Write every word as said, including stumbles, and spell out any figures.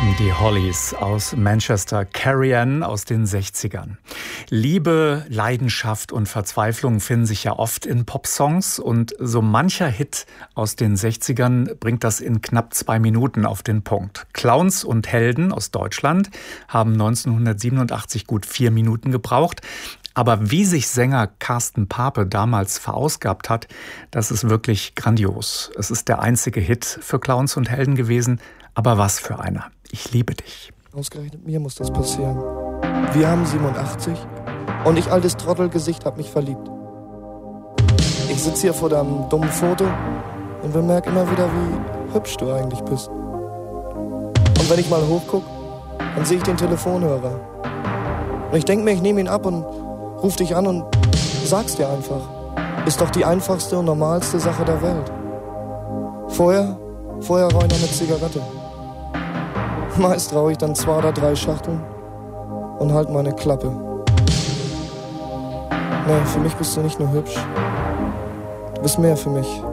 Die Hollies aus Manchester, Carrie Ann aus den sechzigern. Liebe, Leidenschaft und Verzweiflung finden sich ja oft in Popsongs und so mancher Hit aus den sechzigern bringt das in knapp zwei Minuten auf den Punkt. Clowns und Helden aus Deutschland haben neunzehnhundertsiebenundachtzig gut vier Minuten gebraucht. Aber wie sich Sänger Carsten Pape damals verausgabt hat, das ist wirklich grandios. Es ist der einzige Hit für Clowns und Helden gewesen, aber was für einer. Ich liebe dich. Ausgerechnet mir muss das passieren. Wir haben siebenundachtzig und ich, altes Trottelgesicht, hab mich verliebt. Ich sitz hier vor deinem dummen Foto und bemerk immer wieder, wie hübsch du eigentlich bist. Und wenn ich mal hochguck, dann sehe ich den Telefonhörer. Und ich denk mir, ich nehme ihn ab und ruf dich an und sag's dir einfach. Ist doch die einfachste und normalste Sache der Welt. Vorher, vorher rauch ich noch eine Zigarette. Meist rauche ich dann zwei oder drei Schachteln und halt meine Klappe. Nee, für mich bist du nicht nur hübsch. Du bist mehr für mich.